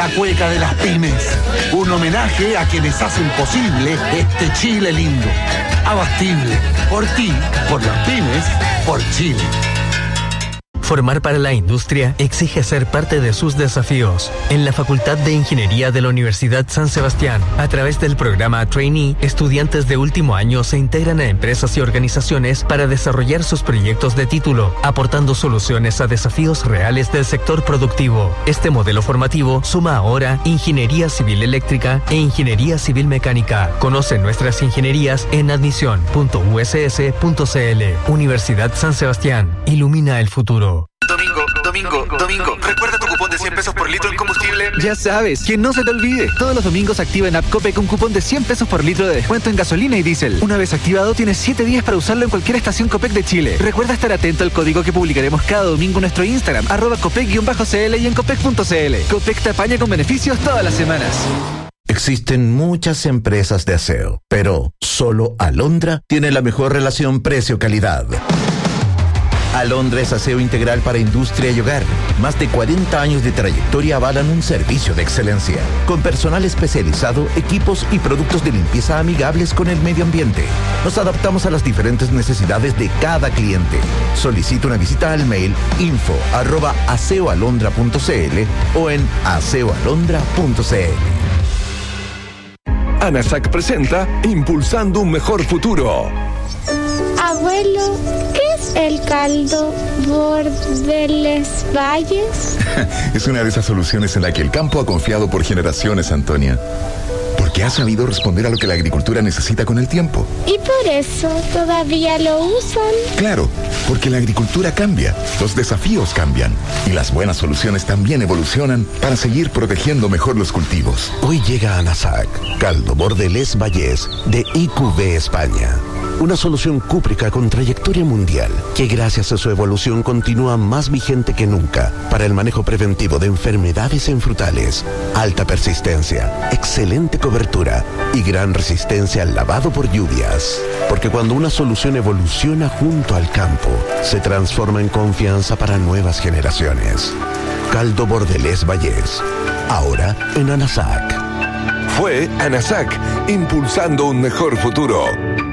la cueca de las pymes. Un homenaje a quienes hacen posible este Chile lindo. Abastible. Por ti, por las pymes, por Chile. Formar para la industria exige ser parte de sus desafíos. En la Facultad de Ingeniería de la Universidad San Sebastián, a través del programa Trainee, estudiantes de último año se integran a empresas y organizaciones para desarrollar sus proyectos de título, aportando soluciones a desafíos reales del sector productivo. Este modelo formativo suma ahora Ingeniería Civil Eléctrica e Ingeniería Civil Mecánica. Conoce nuestras ingenierías en admisión.uss.cl. Universidad San Sebastián. Ilumina el futuro. Domingo, ¿recuerda tu cupón de 100 pesos por litro en combustible? Ya sabes, que no se te olvide. Todos los domingos activa en App Copec un cupón de 100 pesos por litro de descuento en gasolina y diésel. Una vez activado, tienes 7 días para usarlo en cualquier estación Copec de Chile. Recuerda estar atento al código que publicaremos cada domingo en nuestro Instagram, @Copec_CL y en Copec.cl. Copec te apaña con beneficios todas las semanas. Existen muchas empresas de aseo, pero solo Alondra tiene la mejor relación precio-calidad. Alondra es aseo integral para industria y hogar. Más de 40 años de trayectoria avalan un servicio de excelencia. Con personal especializado, equipos y productos de limpieza amigables con el medio ambiente. Nos adaptamos a las diferentes necesidades de cada cliente. Solicita una visita al mail info@aseoalondra.cl o en aseoalondra.cl. ANASAC presenta Impulsando un Mejor Futuro. Abuelo, ¿qué es el caldo Bordeles Valles? Es una de esas soluciones en la que el campo ha confiado por generaciones, Antonia. Porque ha sabido responder a lo que la agricultura necesita con el tiempo. ¿Y por eso todavía lo usan? Claro, porque la agricultura cambia, los desafíos cambian y las buenas soluciones también evolucionan para seguir protegiendo mejor los cultivos. Hoy llega a ANASAC, caldo Bordeles Valles de IQV España. Una solución cúprica con trayectoria mundial que gracias a su evolución continúa más vigente que nunca para el manejo preventivo de enfermedades en frutales, alta persistencia, excelente cobertura y gran resistencia al lavado por lluvias. Porque cuando una solución evoluciona junto al campo, se transforma en confianza para nuevas generaciones. Caldo Bordeles Valles, ahora en ANASAC. Fue ANASAC, impulsando un mejor futuro.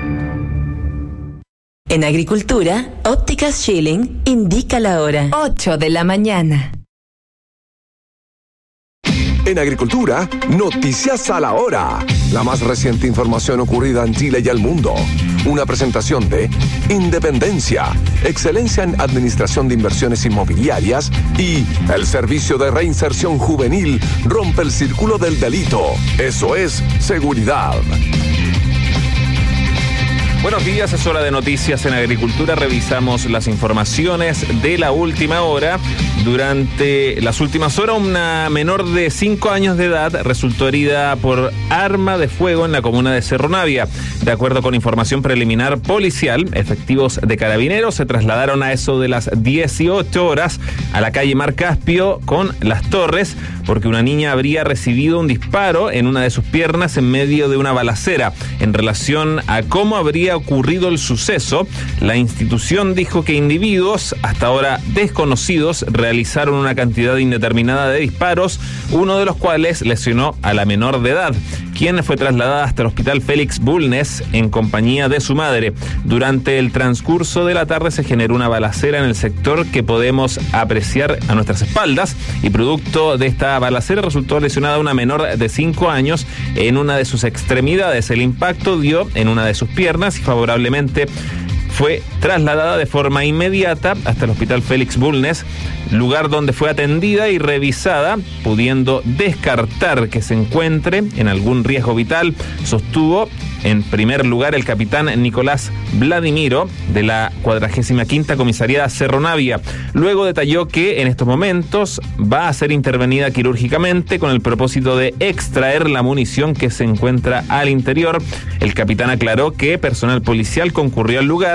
En Agricultura, Ópticas Schilling indica la hora. 8 de la mañana. En Agricultura, noticias a la hora. La más reciente información ocurrida en Chile y el mundo. Una presentación de Independencia, excelencia en administración de inversiones inmobiliarias y el Servicio de Reinserción Juvenil rompe el círculo del delito. Eso es seguridad. Buenos días, es hora de noticias en Agricultura. Revisamos las informaciones de la última hora. Durante las últimas horas, una menor de 5 años de edad resultó herida por arma de fuego en la comuna de Cerro Navia. De acuerdo con información preliminar policial, efectivos de carabineros se trasladaron a eso de las 18 horas a la calle Mar Caspio con Las Torres, porque una niña habría recibido un disparo en una de sus piernas en medio de una balacera. En relación a cómo habría ocurrido el suceso, la institución dijo que individuos hasta ahora desconocidos realizaron una cantidad indeterminada de disparos, uno de los cuales lesionó a la menor de edad, quien fue trasladada hasta el hospital Félix Bulnes en compañía de su madre. Durante el transcurso de la tarde se generó una balacera en el sector que podemos apreciar a nuestras espaldas, y producto de esta balacera resultó lesionada una menor de 5 años en una de sus extremidades. El impacto dio en una de sus piernas y favorablemente fue trasladada de forma inmediata hasta el hospital Félix Bulnes, lugar donde fue atendida y revisada, pudiendo descartar que se encuentre en algún riesgo vital, sostuvo en primer lugar el capitán Nicolás Vladimiro de la 45ª Comisaría Cerro Navia. Luego detalló que en estos momentos va a ser intervenida quirúrgicamente con el propósito de extraer la munición que se encuentra al interior. El capitán aclaró que personal policial concurrió al lugar